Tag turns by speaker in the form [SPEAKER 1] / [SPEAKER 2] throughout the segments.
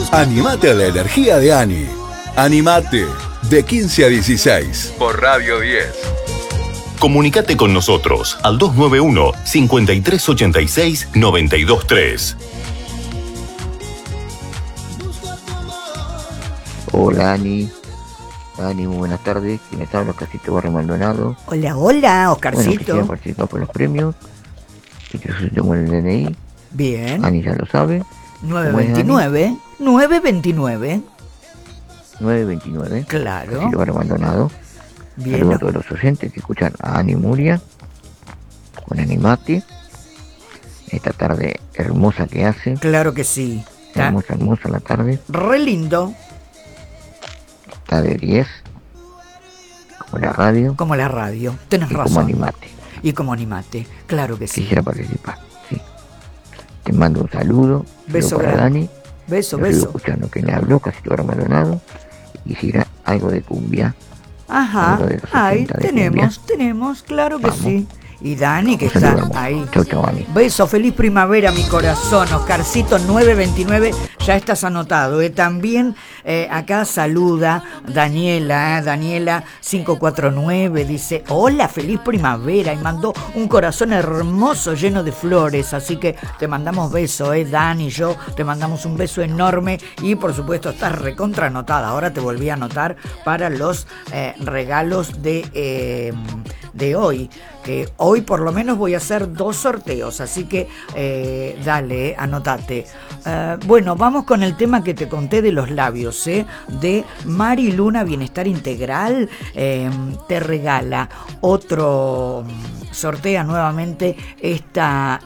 [SPEAKER 1] Animate a la energía de Ani. Animate, de 15 a 16, por Radio 10.
[SPEAKER 2] Comunicate con nosotros al 291-5386-923.
[SPEAKER 3] Hola Ani, muy buenas tardes. ¿Quién les habla? Oscarcito Barrio Maldonado.
[SPEAKER 4] Hola, Oscarcito.
[SPEAKER 3] Bueno, quisiera participar por los premios. Y yo tengo el DNI.
[SPEAKER 4] Bien.
[SPEAKER 3] Ani ya lo sabe.
[SPEAKER 4] 929.
[SPEAKER 3] 929.
[SPEAKER 4] Claro.
[SPEAKER 3] Oscarcito Barrio Maldonado.
[SPEAKER 4] Bien.
[SPEAKER 3] Saludos a todos los oyentes que escuchan a Ani Muria con Animate. Esta tarde hermosa que hace.
[SPEAKER 4] Claro que sí.
[SPEAKER 3] Hermosa la tarde.
[SPEAKER 4] Re lindo.
[SPEAKER 3] Está de 10. Como la radio.
[SPEAKER 4] Como la radio. Tenés razón.
[SPEAKER 3] Como Animate.
[SPEAKER 4] Y como Animate. Claro que sí.
[SPEAKER 3] Quisiera participar. Sí. Te mando un saludo.
[SPEAKER 4] Beso
[SPEAKER 3] para
[SPEAKER 4] grande.
[SPEAKER 3] Dani.
[SPEAKER 4] Beso.
[SPEAKER 3] Escuchando que le habló, casi todo Maldonado. Y quisiera algo de cumbia.
[SPEAKER 4] Ajá. Ahí tenemos, claro que
[SPEAKER 3] Vamos.
[SPEAKER 4] Sí. Y Dani, que está ahí.
[SPEAKER 3] Chau, Dani.
[SPEAKER 4] Beso, feliz primavera, mi corazón. Oscarcito 929, ya estás anotado. También acá saluda Daniela, Daniela 549, dice, hola, feliz primavera. Y mandó un corazón hermoso lleno de flores. Así que te mandamos beso, Dani y yo te mandamos un beso enorme. Y por supuesto estás recontra anotada. Ahora te volví a anotar para los regalos de hoy. Que hoy por lo menos voy a hacer 2 sorteos, así que dale, anotate. Bueno, vamos con el tema que te conté de los labios, de Mari Luna Bienestar Integral. Te regala otro, sortea nuevamente esta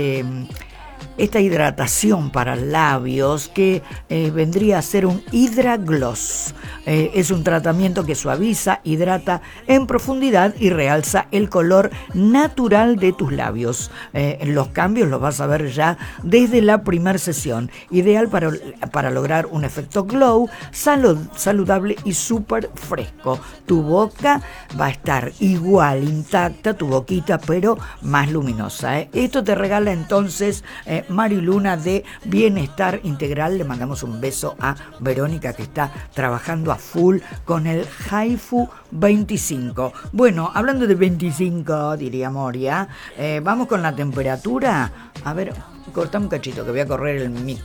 [SPEAKER 4] hidratación para labios que vendría a ser un Hydra-Gloss. Es un tratamiento que suaviza, hidrata en profundidad y realza el color natural de tus labios. Los cambios los vas a ver ya desde la primera sesión. Ideal para lograr un efecto glow, saludable y súper fresco. Tu boca va a estar igual, intacta, tu boquita, pero más luminosa. Esto te regala entonces Mari Luna de Bienestar Integral. Le mandamos un beso a Verónica, que está trabajando a full con el Haifu 25. Bueno, hablando de 25, diría Moria, vamos con la temperatura. A ver, cortame un cachito que voy a correr el mic.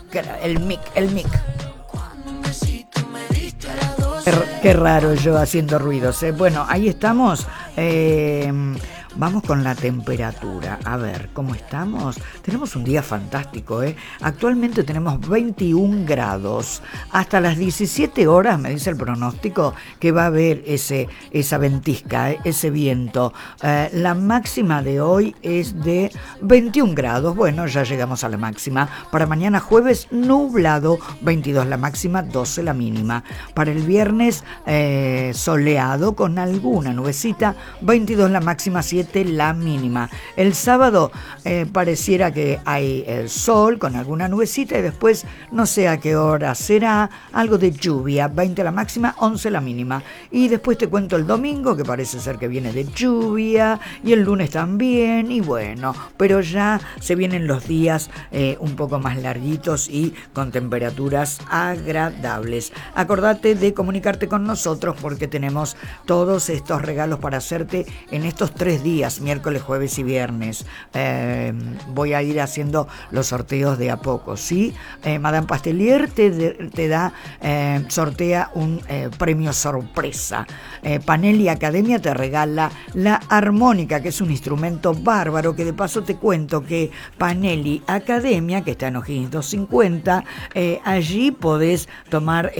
[SPEAKER 4] Qué raro yo haciendo ruidos. Bueno, ahí estamos. Vamos con la temperatura. A ver, ¿cómo estamos? Tenemos un día fantástico, Actualmente tenemos 21 grados. Hasta las 17 horas, me dice el pronóstico, que va a haber esa ventisca, ese viento. La máxima de hoy es de 21 grados. Bueno, ya llegamos a la máxima. Para mañana jueves, nublado, 22 la máxima, 12 la mínima. Para el viernes, soleado con alguna nubecita, 22 la máxima, 7 la mínima. El sábado pareciera que hay el sol con alguna nubecita y después no sé a qué hora será, algo de lluvia, 20 la máxima, 11 la mínima. Y después te cuento el domingo, que parece ser que viene de lluvia, y el lunes también, y bueno, pero ya se vienen los días un poco más larguitos y con temperaturas agradables. Acordate de comunicarte con nosotros porque tenemos todos estos regalos para hacerte en estos 3 días, miércoles, jueves y viernes. Voy a ir haciendo los sorteos de a poco, ¿sí? Madame Pastelier te da, sortea un premio sorpresa. Panelli Academia te regala la armónica, que es un instrumento bárbaro, que de paso te cuento que Panelli Academia, que está en O'Higgins 250, allí podés tomar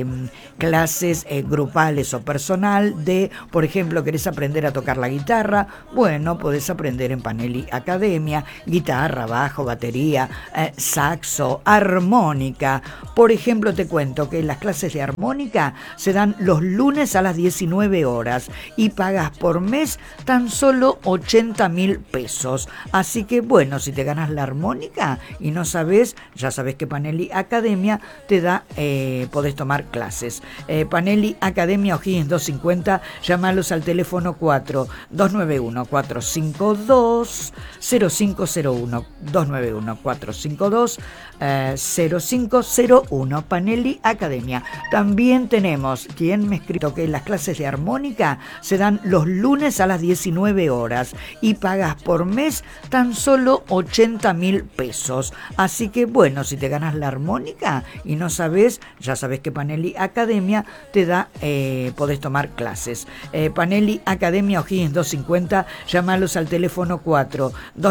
[SPEAKER 4] clases grupales o personal de, por ejemplo, querés aprender a tocar la guitarra. Bueno, podés aprender en Panelli Academia, guitarra, bajo, batería, saxo, armónica. Por ejemplo, te cuento que las clases de armónica se dan los lunes a las 19 horas y pagas por mes tan solo 80.000 pesos. Así que bueno, si te ganas la armónica y no sabes, ya sabes que Panelli Academia te da, podés tomar clases. Panelli Academia O'Higgins 250, llámalos al teléfono 4-291 291-452-0501, 291-452-0501, Panelli Academia. También tenemos, quien me ha escrito que las clases de armónica se dan los lunes a las 19 horas y pagas por mes tan solo 80.000 pesos. Así que bueno, si te ganas la armónica y no sabes, ya sabes que Panelli Academia te da, podés tomar clases. Panelli Academia, O'Higgins 250, llamalos al teléfono 4